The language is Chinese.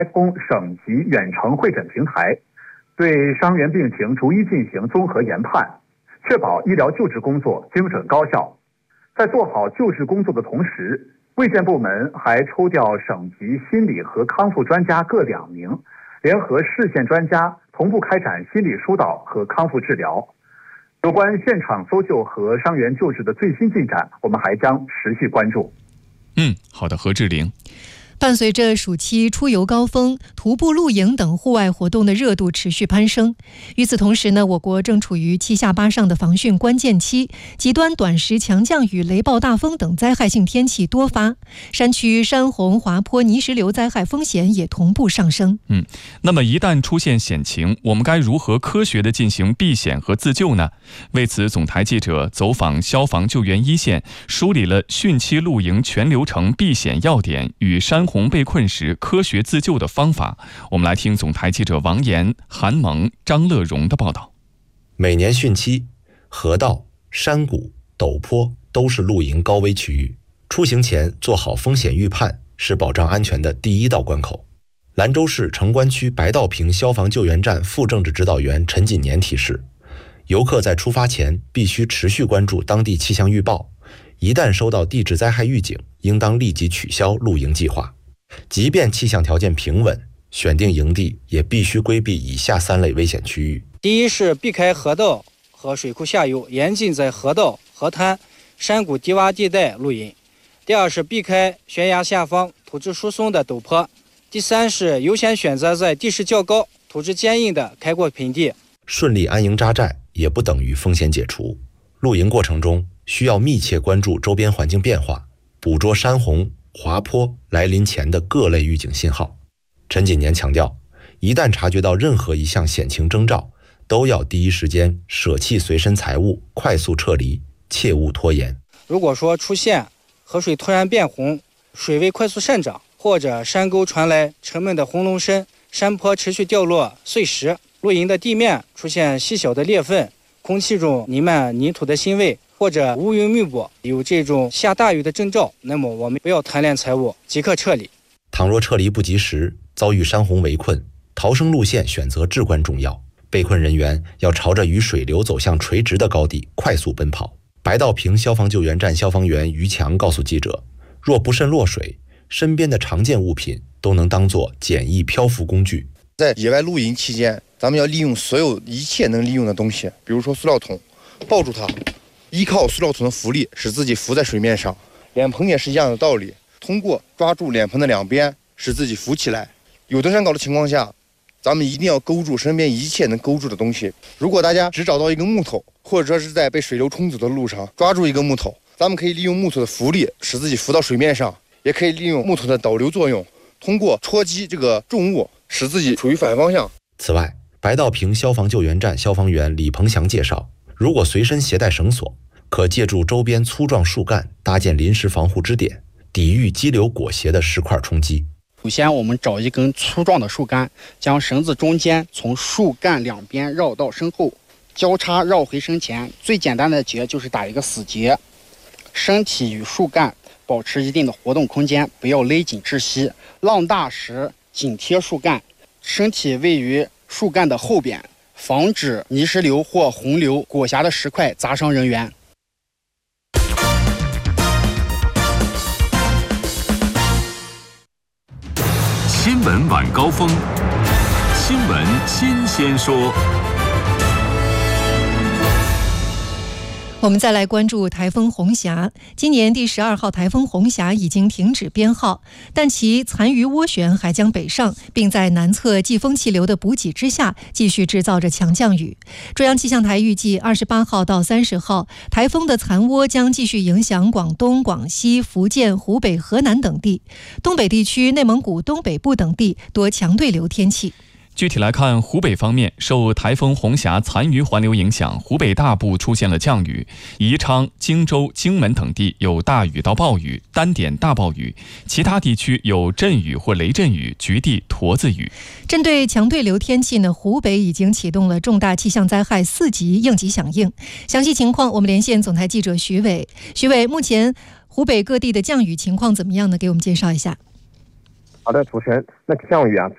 供省级远程会诊平台，对伤员病情逐一进行综合研判，确保医疗救治工作精准高效。在做好救治工作的同时，卫健部门还抽调省级心理和康复专家各2名，联合市县专家同步开展心理疏导和康复治疗。有关现场搜救和伤员救治的最新进展，我们还将持续关注。 好的，何志玲。 伴随着暑期出游高峰，徒步、露营等户外活动的热度持续攀升。与此同时呢，我国正处于7下8上的防汛关键期，极端短时强降雨、雷暴大风等灾害性天气多发，山区山洪、滑坡、泥石流灾害风险也同步上升。 那么一旦出现险情，我们该如何科学地进行避险和自救呢？为此，总台记者走访消防救援一线，梳理了汛期露营全流程避险要点与山洪被困时科学自救的方法。我们来听总台记者王岩、韩萌、张乐荣的报道。 每年汛期，河道、山谷、陡坡都是露营高危区域，出行前做好风险预判是保障安全的第一道关口。兰州市城关区白道坪消防救援站副政治指导员陈锦年提示，游客在出发前必须持续关注当地气象预报，一旦收到地质灾害预警，应当立即取消露营计划。即便气象条件平稳，选定营地也必须规避以下3类危险区域。 第一是避开河道和水库下游，严禁在河道、河滩、山谷低洼地带露营。第二是避开悬崖下方、土质疏松的陡坡。第三是优先选择在地势较高、土质坚硬的开阔平地。 顺利安营扎寨也不等于风险解除，露营过程中需要密切关注周边环境变化，捕捉山洪、滑坡来临前的各类预警信号。陈锦年强调，一旦察觉到任何一项险情征兆，都要第一时间舍弃随身财物，快速撤离，切勿拖延。 如果说出现河水突然变红、水位快速上涨，或者山沟传来沉闷的轰隆声，山坡持续掉落碎石，露营的地面出现细小的裂缝，空气中弥漫泥土的腥味，或者乌云密布，有这种下大雨的征兆，那么我们不要贪恋财物，即刻撤离。 倘若撤离不及时，遭遇山洪围困，逃生路线选择至关重要。被困人员要朝着与水流走向垂直的高地快速奔跑。白道坪消防救援站消防员于强告诉记者，若不慎落水，身边的常见物品都能当作简易漂浮工具。 在野外露营期间，咱们要利用所有一切能利用的东西，比如说塑料桶，抱住它，依靠塑料桶的浮力使自己浮在水面上。脸盆也是一样的道理，通过抓住脸盆的2边使自己浮起来。有登山稿的情况下，咱们一定要勾住身边一切能勾住的东西。如果大家只找到一根木头，或者说是在被水流冲走的路上抓住一根木头，咱们可以利用木头的浮力使自己浮到水面上，也可以利用木头的导流作用，通过戳击这个重物使自己处于反方向。 此外，白道坪消防救援站消防员李鹏翔介绍，如果随身携带绳索，可借助周边粗壮树干搭建临时防护支点，抵御激流裹挟的石块冲击。 首先我们找一根粗壮的树干，将绳子中间从树干2边绕到身后，交叉绕回身前。最简单的结就是打一个死结，身体与树干保持一定的活动空间，不要勒紧窒息。浪大时紧贴树干，身体位于树干的后边，防止泥石流或洪流裹挟的石块砸伤人员。 新闻晚高峰，新闻新鲜说。 我们再来关注台风红霞。今年第12号台风红霞已经停止编号，但其残余涡旋还将北上，并在南侧季风气流的补给之下，继续制造着强降雨。中央气象台预计28号到30号，台风的残涡将继续影响广东、广西、福建、湖北、河南等地，东北地区、内蒙古东北部等地多强对流天气。 具体来看，湖北方面受台风红霞残余环流影响，湖北大部出现了降雨，宜昌、荆州、荆门等地有大雨到暴雨、单点大暴雨，其他地区有阵雨或雷阵雨，局地坨子雨。 针对强对流天气呢，湖北已经启动了重大气象灾害4级应急响应。详细情况我们连线总台记者徐伟。徐伟，目前湖北各地的降雨情况怎么样呢？给我们介绍一下。 好的，主持人，那降雨